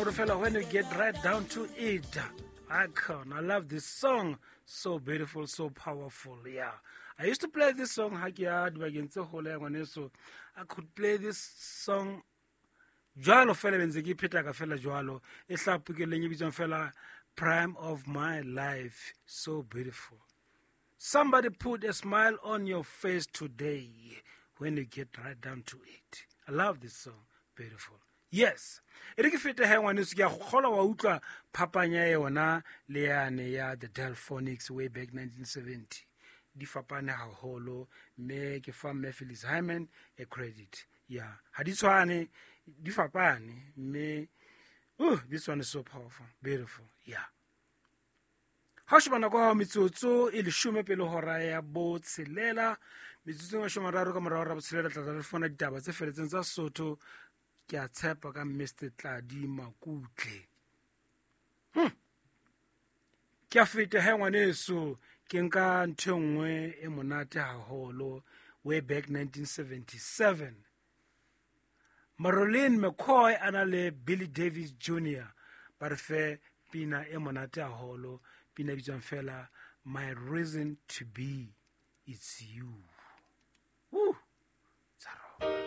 fella, when you get right down to it. I love this song. So beautiful, so powerful. Yeah. I used to play this song. I could play this song. Jwalo fela benze ke pheta ka fela jwalo. E hlapukileng e bitswang fela Prime of My Life. So beautiful. Somebody put a smile on your face today when you get right down to it. I love this song. Beautiful. Yes. E re ke fete he ngwaneso ke a gola wa utlwa phapanya yona le yane ya the Delphonics way back 1970. Di fapane haholo me ke fa Phyllis Hyman a credit. Yeah. Ha di tshwane di fapane me this one is so powerful. Beautiful. Yeah. Ha shobana kwa metsotso e leshume pele hora ya bo tshelela metsotso ya shomararo ka morao ra bo tshelela tla re fona ditaba tse feletseng tsa Sotho ke a tshepa ka Mr. Tladi Makutle. Ke a feta he ngwaneso ke nka ntho nngwe e monate haholo way back 1977. Marilyn McCoy ana le Billy Davis Jr. ba re fe pina e monate haholo, pina bitswang fela My Reason to Be It's You. Woo!